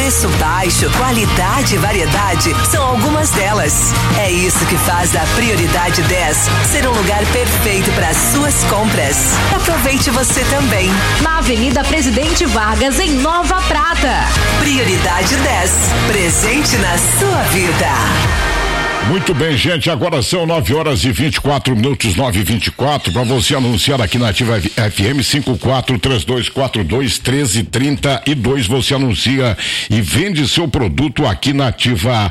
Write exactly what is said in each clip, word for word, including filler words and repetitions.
Preço baixo, qualidade e variedade são algumas delas. É isso que faz da Prioridade dez ser um lugar perfeito para suas compras. Aproveite você também. Na Avenida Presidente Vargas, em Nova Prata. Prioridade dez, presente na sua vida. Muito bem, gente, agora são nove horas e vinte e quatro minutos, nove e vinte e quatro, para você anunciar aqui na Ativa F M cinco quatro três dois quatro dois um três três dois, você anuncia e vende seu produto aqui na Ativa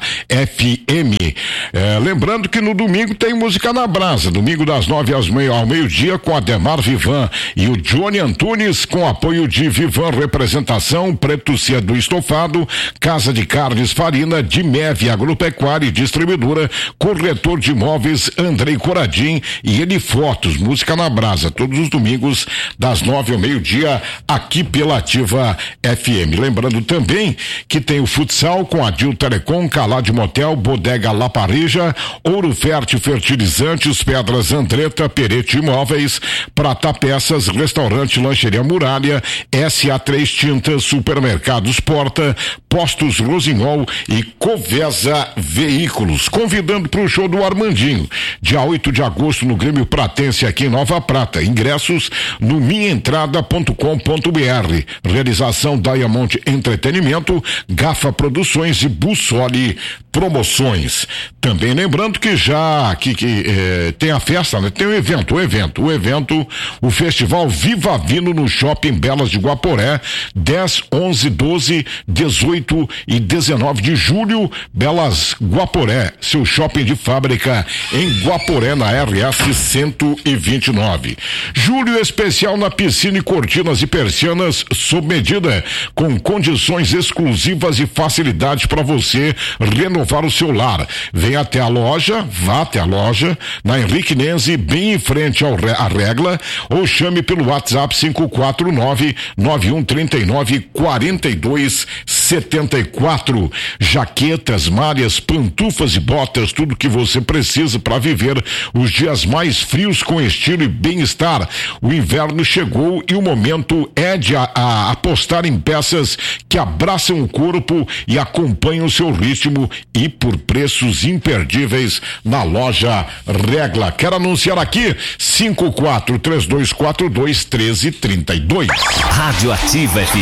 F M. É, lembrando que no domingo tem música na brasa, domingo das nove às meio, ao meio-dia com Ademar Vivan e o Johnny Antunes, com apoio de Vivan Representação, Preto Cedo Estofado, Casa de Carnes Farina, de Meve Agropecuária e Distribuidora, Corretor de Imóveis Andrei Coradim e Ele Fotos, música na brasa, todos os domingos das nove ao meio-dia aqui pela Ativa F M. Lembrando também que tem o futsal com a Dil Telecom, Calade Motel, Bodega La Parrija, Ouro Fértil Fertilizantes, Pedras Andretta, Perete Imóveis, Prata Peças, Restaurante Lancheria Muralha, S A três Tintas, Supermercados Porta, Postos Rosinhol e Covesa Veículos. Convidando para o show do Armandinho, dia oito de agosto no Grêmio Pratense aqui em Nova Prata. Ingressos no minha entrada ponto com ponto b r. Realização Diamond Entretenimento, Gafa Produções e Bussoli Promoções. Também lembrando que já aqui que eh, tem a festa, né? Tem o evento, o evento, o evento, o Festival Viva Vino no Shopping Belas de Guaporé, dez, onze, doze, dezoito e dezenove de julho, Belas Guaporé, seu shopping de fábrica em Guaporé, na R S cento e vinte e nove. Julho especial na piscina e cortinas e persianas sob medida, com condições exclusivas e facilidades para você renovar o seu lar. Vem até a loja, vá até a loja, na Henrique Nenzi, bem em frente ao à Regla, ou chame pelo WhatsApp cinco quatro nove, nove um três nove, quatro dois sete quatro. Jaquetas, malhas, pantufas e botas, tudo que você precisa para viver os dias mais frios com estilo e bem-estar. O inverno chegou e o momento é de a, a apostar em peças que abraçam o corpo e acompanham o seu ritmo e por preços imperdíveis na loja Regla. Quero anunciar aqui cinco quatro três dois quatro dois um três três dois. Rádio Ativa F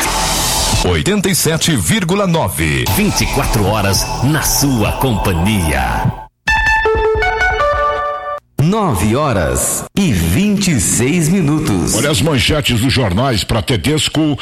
M oitenta e sete vírgula nove. vinte e quatro horas na sua companhia. Nove horas e vinte e seis minutos. Olha as manchetes dos jornais para Tedesco.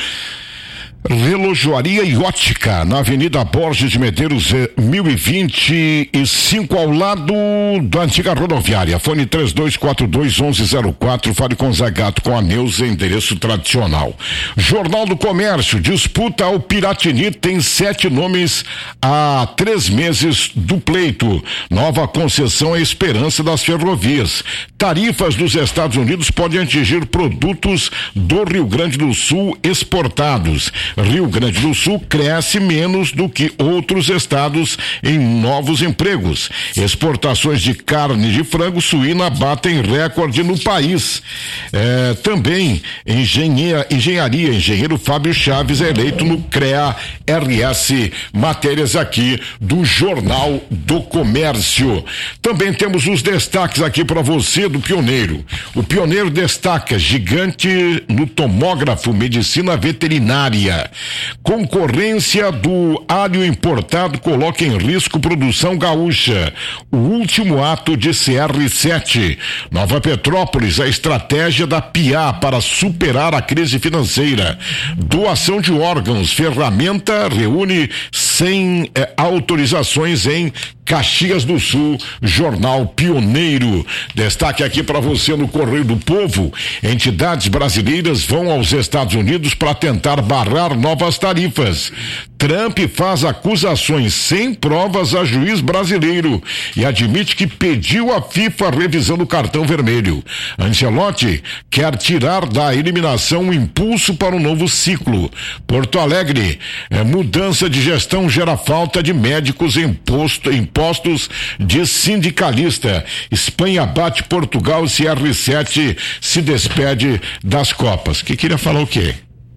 Relojoaria e ótica na Avenida Borges de Medeiros, mil e vinte e cinco, ao lado da antiga rodoviária. Fone três dois quatro dois, onze zero quatro. Fale com Zé Gato, com a Neuza, endereço tradicional. Jornal do Comércio, disputa ao Piratini tem sete nomes há três meses do pleito. Nova concessão é esperança das ferrovias. Tarifas dos Estados Unidos podem atingir produtos do Rio Grande do Sul exportados. Rio Grande do Sul cresce menos do que outros estados em novos empregos. Exportações de carne de frango suína batem recorde no país. É, também engenharia, engenharia, engenheiro Fábio Chaves é eleito no CREA R S. Matérias aqui do Jornal do Comércio. Também temos os destaques aqui para você do Pioneiro. O Pioneiro destaca gigante no tomógrafo, medicina veterinária. Concorrência do alho importado coloca em risco produção gaúcha. O último ato de C R sete. Nova Petrópolis, a estratégia da P I A para superar a crise financeira. Doação de órgãos, ferramenta reúne cem eh, autorizações em Caxias do Sul. Jornal Pioneiro. Destaque aqui para você no Correio do Povo. Entidades brasileiras vão aos Estados Unidos para tentar barrar novas tarifas. Trump faz acusações sem provas a juiz brasileiro e admite que pediu à FIFA a revisão do cartão vermelho. Ancelotti quer tirar da eliminação o impulso para um novo ciclo. Porto Alegre, é, mudança de gestão gera falta de médicos em posto, em postos de sindicalista. Espanha bate Portugal e C R sete se despede das Copas. Que queria falar o quê?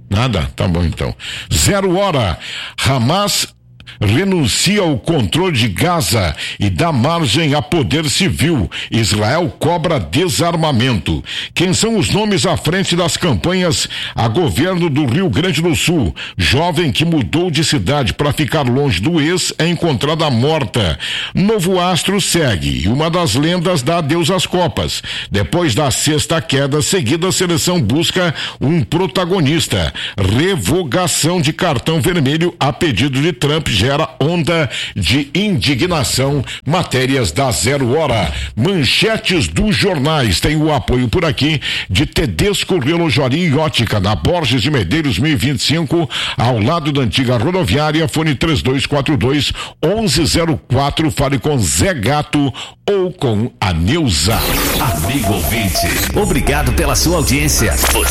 Nada? Tá bom então. Zero hora. Hamas renuncia ao controle de Gaza e dá margem a poder civil. Israel cobra desarmamento. Quem são os nomes à frente das campanhas a governo do Rio Grande do Sul? Jovem que mudou de cidade para ficar longe do ex é encontrada morta. Novo astro segue e uma das lendas dá adeus às Copas. Depois da sexta queda seguida, a seleção busca um protagonista. Revogação de cartão vermelho a pedido de Trump gera onda de indignação. Matérias da Zero Hora. Manchetes dos jornais. Tem o apoio por aqui de Tedesco Relojoaria e Ótica na Borges de Medeiros mil e vinte e cinco, ao lado da antiga rodoviária. Fone três dois quatro dois, onze zero quatro. Fale com Zé Gato ou com a Neuza. Amigo ouvinte, obrigado pela sua audiência.